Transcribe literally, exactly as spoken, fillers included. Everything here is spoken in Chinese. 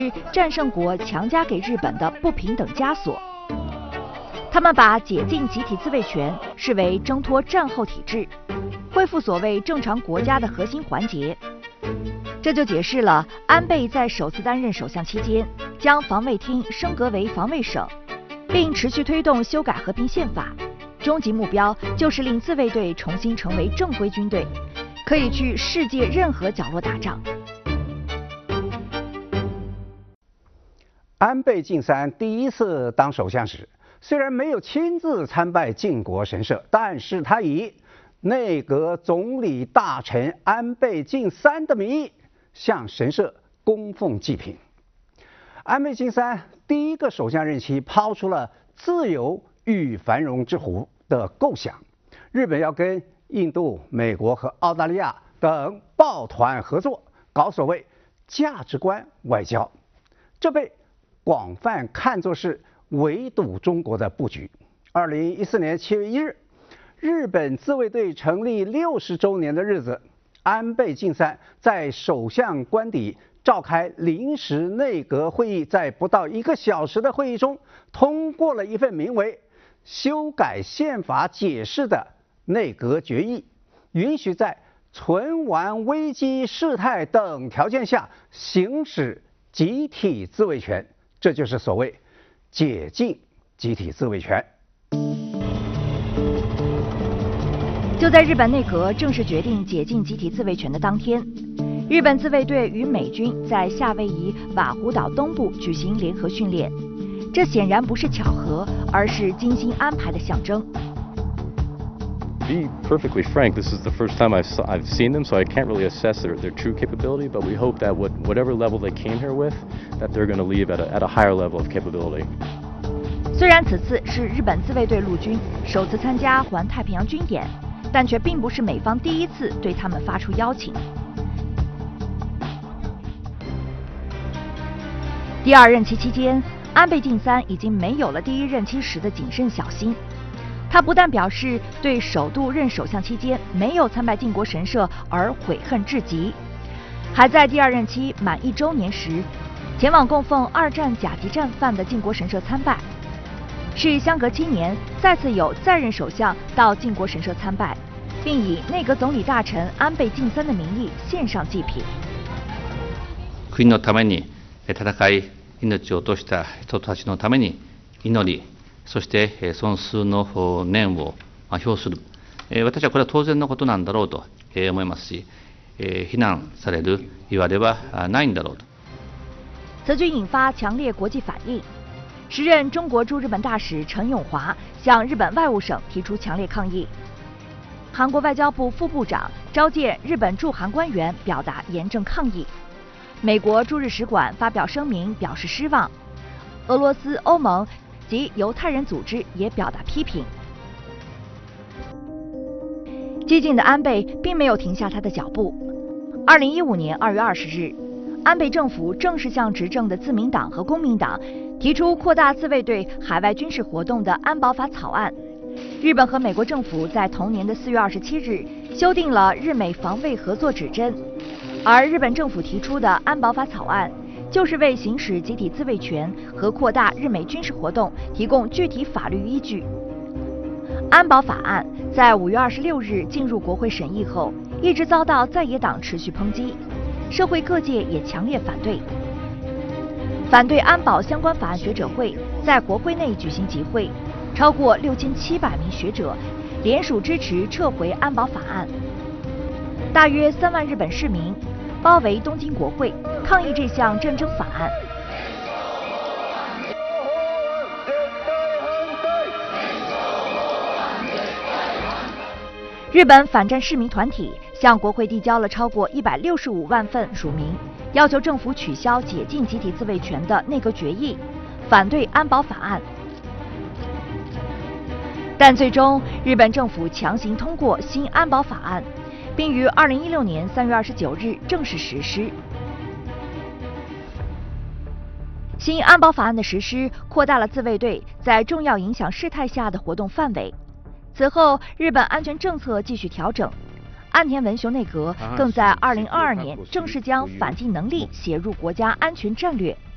战胜国强加给日本的不平等枷锁。他们把解禁集体自卫权视为挣脱战后体制，恢复所谓正常国家的核心环节。这就解释了安倍在首次担任首相期间，将防卫厅升格为防卫省，并持续推动修改和平宪法。终极目标就是令自卫队重新成为正规军队，可以去世界任何角落打仗。 安倍晋三第一次当首相时，虽然没有亲自参拜靖国神社，但是他以内阁总理大臣安倍晋三的名义向神社供奉祭品。安倍晋三第一个首相任期抛出了自由与繁荣之湖的构想，日本要跟印度、美国和澳大利亚等抱团合作，搞所谓价值观外交，这被广泛看作是围堵中国的布局。二零一四年七月一日，日本自卫队成立六十周年的日子，安倍晋三在首相官邸召开临时内阁会议，在不到一个小时的会议中，通过了一份名为《修改宪法解释》的内阁决议，允许在存亡危机事态等条件下行使集体自卫权，这就是所谓解禁集体自卫权。 就在日本内阁正式决定解禁集体自卫权的当天，日本自卫队与美军在夏威夷瓦胡岛东部举行联合训练，这显然不是巧合，而是精心安排的象征。 To be perfectly frank, this is the first time I've, I've seen them, so I can't really assess their, their true capability, but we hope that what, whatever level they came here with, that they're going to leave at a, at a higher level of capability. 虽然此次是日本自卫队陆军首次参加环太平洋军演，但却并不是美方第一次对他们发出邀请。第二任期期间，安倍晋三已经没有了第一任期时的谨慎小心。他不但表示对首度任首相期间没有参拜靖国神社而悔恨至极，还在第二任期满一周年时，前往供奉二战甲级战犯的靖国神社参拜，是相隔七年再次有在任首相到靖国神社参拜，并以内阁总理大臣安倍晋三的名义献上祭品。 国のために戦い、命を落とした人たちのために祈り、そしてその数の念を表する。私はこれは当然のことなんだろうと思いますし、非難されるいわれはないんだろうと。 此举引发强烈国际反应。时任中国驻日本大使陈永华向日本外务省提出强烈抗议。韩国外交部副部长召见日本驻韩官员，表达严正抗议。美国驻日使馆发表声明表示失望。俄罗斯、欧盟及犹太人组织也表达批评。激进的安倍并没有停下他的脚步。二零一五年二月二十日，安倍政府正式向执政的自民党和公民党提出扩大自卫队海外军事活动的安保法草案。日本和美国政府在同年的四月二十七日修订了日美防卫合作指针，而日本政府提出的安保法草案，就是为行使集体自卫权和扩大日美军事活动提供具体法律依据。安保法案在五月二十六日进入国会审议后，一直遭到在野党持续抨击，社会各界也强烈反对。反对安保相关法案学者会在国会内举行集会，超过六千七百名学者联署支持撤回安保法案。大约三万日本市民包围东京国会，抗议这项战争法案。日本反战市民团体向国会递交了超过一百六十五万份署名，要求政府取消解禁集体自卫权的内阁决议，反对安保法案。但最终，日本政府强行通过新安保法案，并于二零一六年三月二十九日正式实施。新安保法案的实施，扩大了自卫队在重要影响事态下的活动范围。此后，日本安全政策继续调整，岸田文雄内阁更在二零二二年正式将反击能力写入国家安全战略。